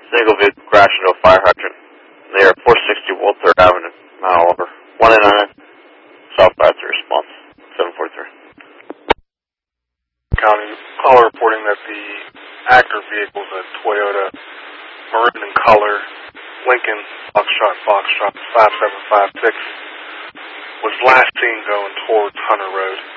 Single vehicle crashed into a fire hydrant near 460 World 3rd Avenue, Mount Oliver. 189, southbound to response, 743. County call reporting that the actor vehicle is a Toyota maroon in color, Lincoln Foxtrot 5756, was last seen going towards Hunter Road.